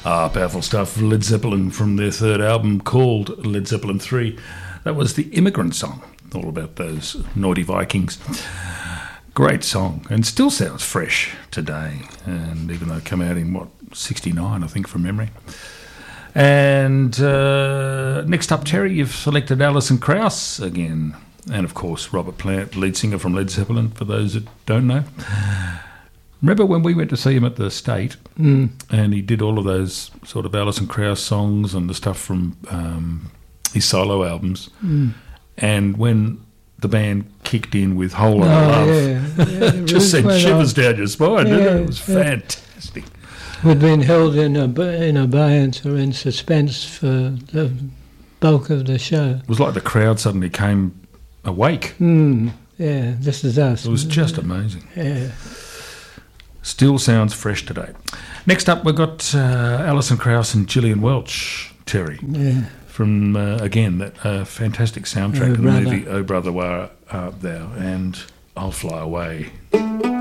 Powerful stuff. Led Zeppelin from their third album called Led Zeppelin 3. That was the Immigrant Song, all about those naughty Vikings. Great song, and still sounds fresh today. And even though it came out in, 69, I think, from memory. And next up, Terry, you've selected Alison Krauss again. And, of course, Robert Plant, lead singer from Led Zeppelin, for those that don't know. Remember when we went to see him at the State, and he did all of those sort of Alison Krauss songs and the stuff from his solo albums, and when the band kicked in with Whole Lot of Love, it just sent shivers down your spine, didn't it? It was fantastic. We'd been held in abeyance or in suspense for the bulk of the show. It was like the crowd suddenly came awake. Yeah, this is us. It was just amazing. Yeah. Still sounds fresh today. Next up, we've got Alison Krauss and Gillian Welch, Terry. Yeah. From, again, that fantastic soundtrack of the movie Oh Brother Where Art Thou, and I'll Fly Away.